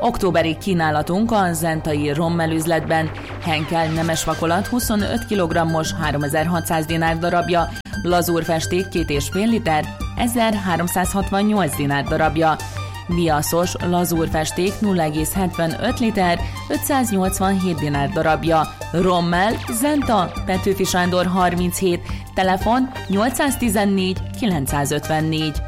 Októberi kínálatunk a zentai rommelüzletben: Henkel nemes vakolat 25 kg-os 3600 dinár darabja, lazúrfesték 2,5 liter 1368 dinár darabja, viaszos lazúrfesték 0,75 liter 587 dinár darabja, rommel Zenta Petőfi Sándor 37, telefon 814 954.